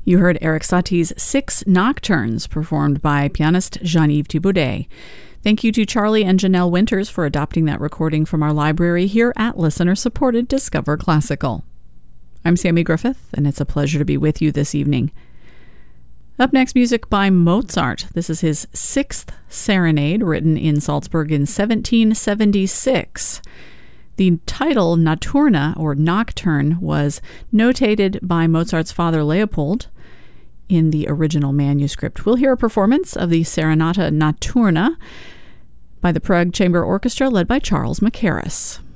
You heard Erik Satie's 6 Nocturnes, performed by pianist Jean-Yves Thibaudet. Thank you to Charlie and Janelle Winters for adopting that recording from our library here at listener-supported Discover Classical. I'm Sammy Griffith, and it's a pleasure to be with you this evening. Up next, music by Mozart. This is his 6th serenade, written in Salzburg in 1776. The title, Notturna, or Nocturne, was notated by Mozart's father Leopold in the original manuscript. We'll hear a performance of the Serenata Notturna by the Prague Chamber Orchestra, led by Charles Mackerras.